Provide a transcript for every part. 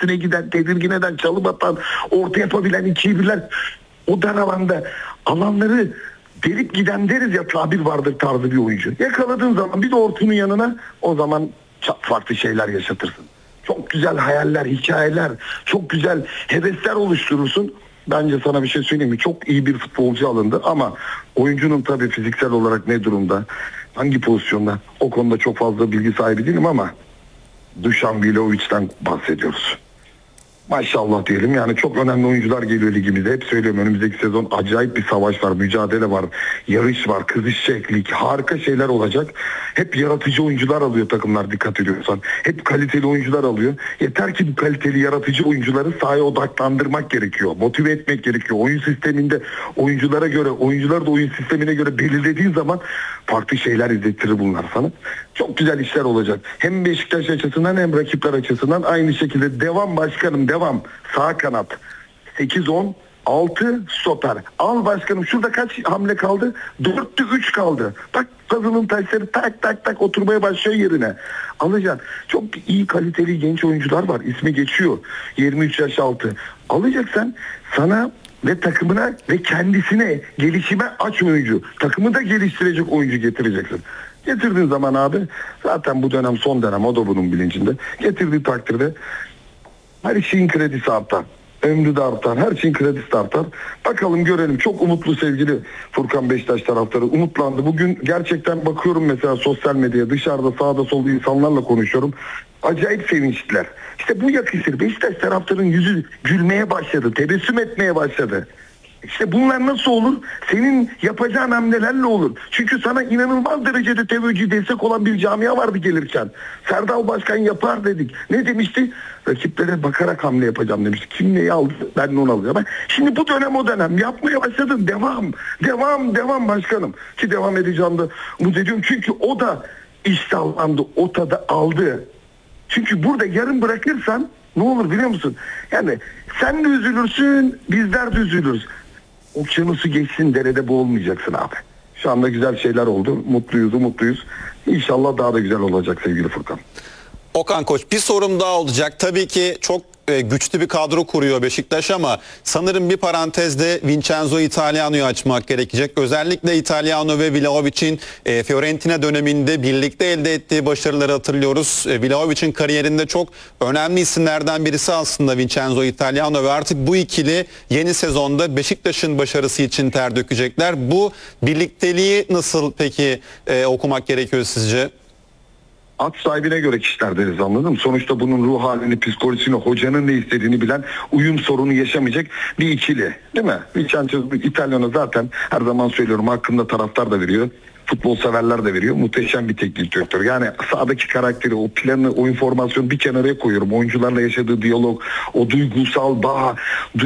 üstüne giden, tedirgin eden, çalım atan, orta yapabilen, ikiyi bilen, o dar alanda alanları delip giden deriz ya, tabir vardır tarzı bir oyuncu. Yakaladığın zaman bir de Orkun'un yanına, o zaman çok farklı şeyler yaşatırsın. Çok güzel hayaller, hikayeler, çok güzel hevesler oluşturursun. Bence sana bir şey söyleyeyim mi? Çok iyi bir futbolcu alındı ama oyuncunun tabii fiziksel olarak ne durumda, hangi pozisyonda, o konuda çok fazla bilgi sahibi değilim ama Dušan Vlahovic'den bahsediyoruz. Maşallah diyelim, yani çok önemli oyuncular geliyor ligimize. Hep söylüyorum, önümüzdeki sezon acayip bir savaş var, mücadele var, yarış var, kızışacak, harika şeyler olacak. Hep yaratıcı oyuncular alıyor takımlar, dikkat ediyorsan. Hep kaliteli oyuncular alıyor. Yeter ki bu kaliteli yaratıcı oyuncuları sahaya odaklandırmak gerekiyor. Motive etmek gerekiyor. Oyun sisteminde oyunculara göre, oyuncular da oyun sistemine göre belirlediğin zaman farklı şeyler izlettirir bunlar sana. Çok güzel işler olacak. Hem Beşiktaş açısından hem rakipler açısından aynı şekilde. Devam başkanım, devam. Sağ kanat 8-10, 6 stoper. Al başkanım, şurada kaç hamle kaldı? 4'te 3 kaldı. Bak puzzle'ın taşları tak tak tak oturmaya başlıyor yerine. Alacaksın. Çok iyi kaliteli genç oyuncular var. İsmi geçiyor. 23 yaş altı. Alacaksın, sana ve takımına ve kendisine gelişime aç oyuncu. Takımı da geliştirecek oyuncu getireceksin. Getirdiğin zaman abi, zaten bu dönem son dönem, o da bunun bilincinde. Getirdiği takdirde her şeyin kredisi artar. Ömrü de artar. Her şeyin kredisi de artar. Bakalım, görelim. Çok umutlu sevgili Furkan Beşiktaş taraftarı. Umutlandı. Bugün gerçekten bakıyorum mesela sosyal medyaya, dışarıda sağda solda insanlarla konuşuyorum. Acayip sevinçliler. İşte bu yakışır. Beşiktaş taraftarının yüzü gülmeye başladı. Tebessüm etmeye başladı. İşte bunlar nasıl olur? Senin yapacağın hamlelerle olur. Çünkü sana inanılmaz derecede teveccüh, destek olan bir camia vardı gelirken. Serdal Başkan yapar dedik. Ne demişti? Rakiplere bakarak hamle yapacağım demişti. Kim neyi aldı? Ben de onu alacağım. Şimdi bu dönem o dönem. Yapmaya başladın. Devam. Devam. Devam başkanım. Ki devam edeceğim de umut ediyorum. Çünkü o da iştahlandı. O tadı aldı. Çünkü burada yarım bırakırsan ne olur biliyor musun? Yani sen de üzülürsün, bizler de üzülürüz. Okyanusu geçsin, derede boğulmayacaksın abi. Şu anda güzel şeyler oldu. Mutluyuz, umutluyuz. İnşallah daha da güzel olacak sevgili Furkan. Okan Koç, bir sorum daha olacak. Tabii ki çok güçlü bir kadro kuruyor Beşiktaş ama sanırım bir parantezde Vincenzo Italiano'yu açmak gerekecek. Özellikle Italiano ve Vlahovic'in Fiorentina döneminde birlikte elde ettiği başarıları hatırlıyoruz. Vlahovic'in kariyerinde çok önemli isimlerden birisi aslında Vincenzo Italiano ve artık bu ikili yeni sezonda Beşiktaş'ın başarısı için ter dökecekler. Bu birlikteliği nasıl peki okumak gerekiyor sizce? At sahibine göre kişiler deriz, anladın mı? Sonuçta bunun ruh halini, psikolojisini, hocanın ne istediğini bilen, uyum sorunu yaşamayacak bir ikili. Değil mi? Vincenzo İtalyan'a zaten her zaman söylüyorum, hakkında taraftar da veriyor. Futbol severler de veriyor. Muhteşem bir teknik direktör. Yani sahadaki karakteri, o planı, o informasyonu bir kenara koyuyorum. Oyuncularla yaşadığı diyalog, o duygusal bağ,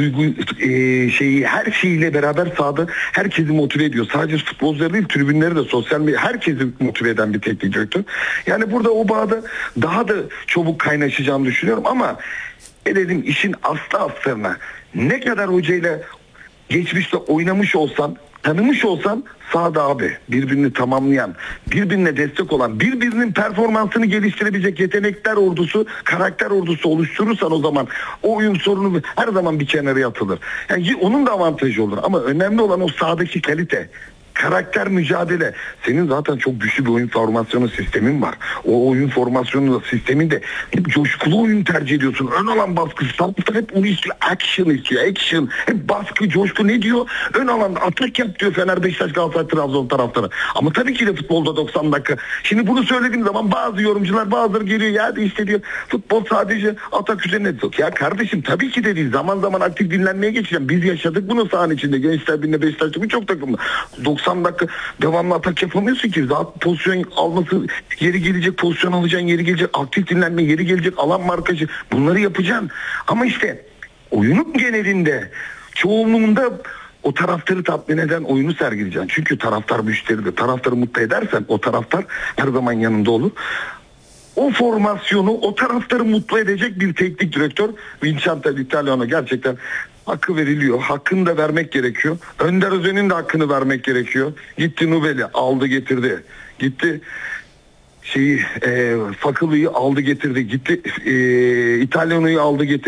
şeyi, her şeyiyle beraber sahada herkesi motive ediyor. Sadece futbolcuları değil, tribünleri de, sosyal medya, herkesi motive eden bir teknik direktör. Yani burada o bağda daha da çabuk kaynaşacağını düşünüyorum ama dedim, işin aslı aslarına ne kadar hocayla geçmişte oynamış olsan, tanımış olsan, sahada abi birbirini tamamlayan, birbirine destek olan, birbirinin performansını geliştirebilecek yetenekler ordusu, karakter ordusu oluşturursan, o zaman o uyum sorunu her zaman bir kenara atılır. Yani onun da avantajı olur ama önemli olan o sahadaki kalite. Karakter, mücadele. Senin zaten çok güçlü bir oyun formasyonu sistemin var. O oyun formasyonu sisteminde hep coşkulu oyun tercih ediyorsun. Ön alan baskısı. Taraftar hep onu istiyor. Action istiyor. Action. Hep baskı, coşku. Ne diyor? Ön alanda atak yap diyor Fener, Beşiktaş, Galatasaray, Trabzon taraftarı. Ama tabii ki de futbolda 90 dakika. Şimdi bunu söylediğim zaman bazı yorumcular, bazıları geliyor ya da işte diyor, futbol sadece atak üzerine. Ya kardeşim, tabii ki de değil. Zaman zaman aktif dinlenmeye geçeceğim. Biz yaşadık bunu sahanın içinde. Gençler Birliği'nde, Beşiktaş'ta birçok takımda. 90 dakika devamlı atak yapamıyorsun ki. Zaten pozisyon alması, yeri gelecek pozisyon alacaksın, yeri gelecek aktif dinlenme, yeri gelecek alan markajı. Bunları yapacaksın. Ama işte oyunun genelinde, çoğunluğunda o taraftarı tatmin eden oyunu sergileyeceksin. Çünkü taraftar müşteridir. Taraftarı mutlu edersen o taraftar her zaman yanında olur. O formasyonu, o taraftarı mutlu edecek bir teknik direktör Vincenzo İtalyan'a gerçekten hakkı veriliyor. Hakkını da vermek gerekiyor. Önder Özen'in de hakkını vermek gerekiyor. Gitti Nubel'i aldı getirdi. Gitti Fakılı'yı aldı getirdi. Gitti İtalyan'ı aldı getirdi.